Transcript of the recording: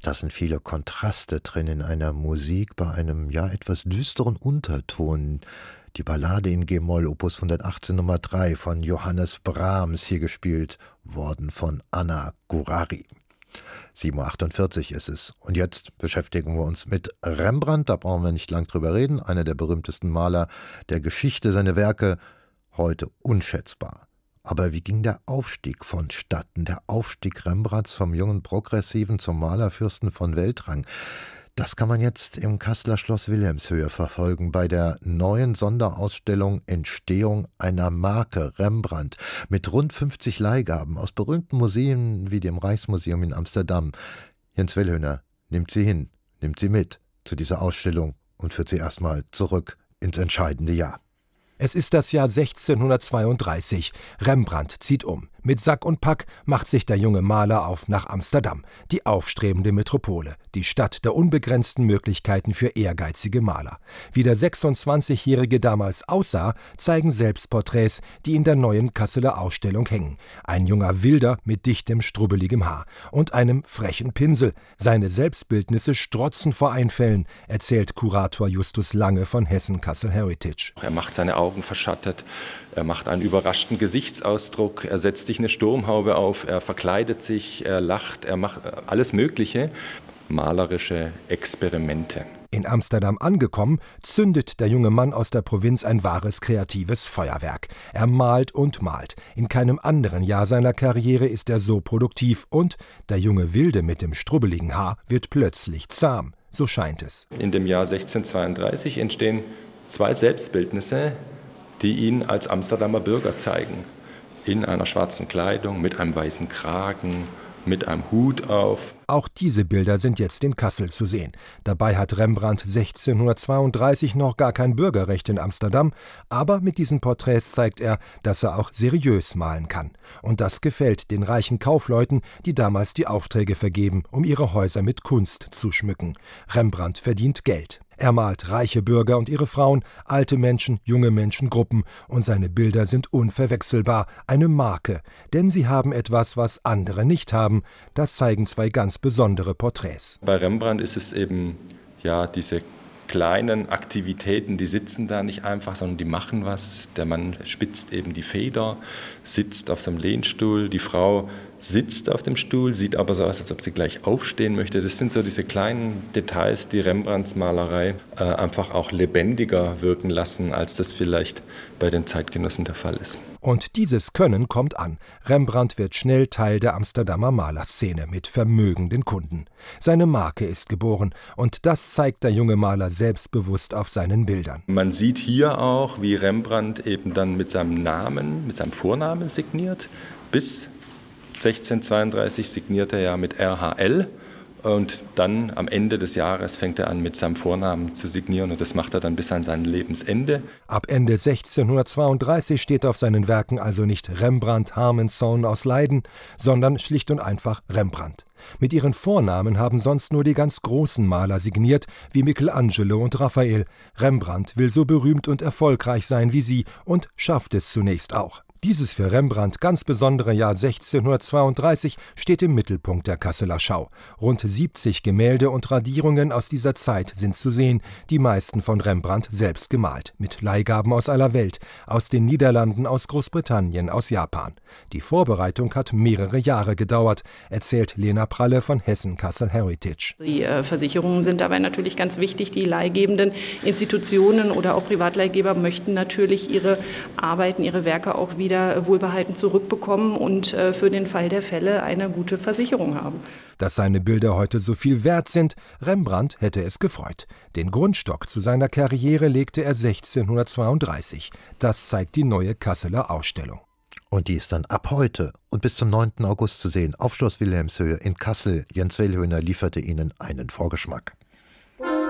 Da sind viele Kontraste drin in einer Musik bei einem etwas düsteren Unterton. Die Ballade in G-Moll, Opus 118 Nummer 3 von Johannes Brahms, hier gespielt worden von Anna Gurari. 7:48 Uhr ist es. Und jetzt beschäftigen wir uns mit Rembrandt. Da brauchen wir nicht lang drüber reden. Einer der berühmtesten Maler der Geschichte. Seine Werke heute unschätzbar. Aber wie ging der Aufstieg vonstatten? Der Aufstieg Rembrandts vom jungen Progressiven zum Malerfürsten von Weltrang. Das kann man jetzt im Kasseler Schloss Wilhelmshöhe verfolgen bei der neuen Sonderausstellung Entstehung einer Marke Rembrandt mit rund 50 Leihgaben aus berühmten Museen wie dem Rijksmuseum in Amsterdam. Jens Wellhöhner nimmt sie hin, nimmt sie mit zu dieser Ausstellung und führt sie erstmal zurück ins entscheidende Jahr. Es ist das Jahr 1632. Rembrandt zieht um. Mit Sack und Pack macht sich der junge Maler auf nach Amsterdam, die aufstrebende Metropole, die Stadt der unbegrenzten Möglichkeiten für ehrgeizige Maler. Wie der 26-Jährige damals aussah, zeigen Selbstporträts, die in der neuen Kasseler Ausstellung hängen. Ein junger Wilder mit dichtem, strubbeligem Haar und einem frechen Pinsel. Seine Selbstbildnisse strotzen vor Einfällen, erzählt Kurator Justus Lange von Hessen Kassel Heritage. Er macht seine Augen verschattet, er macht einen überraschten Gesichtsausdruck, er setzt sich eine Sturmhaube auf, er verkleidet sich, er lacht, er macht alles Mögliche. Malerische Experimente. In Amsterdam angekommen, zündet der junge Mann aus der Provinz ein wahres kreatives Feuerwerk. Er malt und malt. In keinem anderen Jahr seiner Karriere ist er so produktiv und der junge Wilde mit dem strubbeligen Haar wird plötzlich zahm. So scheint es. In dem Jahr 1632 entstehen 2 Selbstbildnisse, die ihn als Amsterdamer Bürger zeigen. In einer schwarzen Kleidung, mit einem weißen Kragen, mit einem Hut auf. Auch diese Bilder sind jetzt in Kassel zu sehen. Dabei hat Rembrandt 1632 noch gar kein Bürgerrecht in Amsterdam, aber mit diesen Porträts zeigt er, dass er auch seriös malen kann. Und das gefällt den reichen Kaufleuten, die damals die Aufträge vergeben, um ihre Häuser mit Kunst zu schmücken. Rembrandt verdient Geld. Er malt reiche Bürger und ihre Frauen, alte Menschen, junge Menschengruppen und seine Bilder sind unverwechselbar, eine Marke, denn sie haben etwas, was andere nicht haben. Das zeigen 2 ganz besondere Porträts. Bei Rembrandt ist es eben diese kleinen Aktivitäten, die sitzen da nicht einfach, sondern die machen was. Der Mann spitzt eben die Feder, sitzt auf seinem Lehnstuhl, die Frau sitzt auf dem Stuhl, sieht aber so aus, als ob sie gleich aufstehen möchte. Das sind so diese kleinen Details, die Rembrandts Malerei einfach auch lebendiger wirken lassen, als das vielleicht bei den Zeitgenossen der Fall ist. Und dieses Können kommt an. Rembrandt wird schnell Teil der Amsterdamer Malerszene mit vermögenden Kunden. Seine Marke ist geboren und das zeigt der junge Maler selbstbewusst auf seinen Bildern. Man sieht hier auch, wie Rembrandt eben dann mit seinem Namen, mit seinem Vornamen signiert. Bis 1632 signiert er ja mit RHL und dann am Ende des Jahres fängt er an, mit seinem Vornamen zu signieren und das macht er dann bis an sein Lebensende. Ab Ende 1632 steht auf seinen Werken also nicht Rembrandt Harmenson aus Leiden, sondern schlicht und einfach Rembrandt. Mit ihren Vornamen haben sonst nur die ganz großen Maler signiert, wie Michelangelo und Raphael. Rembrandt will so berühmt und erfolgreich sein wie sie und schafft es zunächst auch. Dieses für Rembrandt ganz besondere Jahr 1632 steht im Mittelpunkt der Kasseler Schau. Rund 70 Gemälde und Radierungen aus dieser Zeit sind zu sehen, die meisten von Rembrandt selbst gemalt, mit Leihgaben aus aller Welt, aus den Niederlanden, aus Großbritannien, aus Japan. Die Vorbereitung hat mehrere Jahre gedauert, erzählt Lena Pralle von Hessen Kassel Heritage. Die Versicherungen sind dabei natürlich ganz wichtig. Die leihgebenden Institutionen oder auch Privatleihgeber möchten natürlich ihre Arbeiten, ihre Werke auch wieder wohlbehalten zurückbekommen und für den Fall der Fälle eine gute Versicherung haben. Dass seine Bilder heute so viel wert sind, Rembrandt hätte es gefreut. Den Grundstock zu seiner Karriere legte er 1632. Das zeigt die neue Kasseler Ausstellung. Und die ist dann ab heute und bis zum 9. August zu sehen auf Schloss Wilhelmshöhe in Kassel. Jens Wellhöhner lieferte Ihnen einen Vorgeschmack.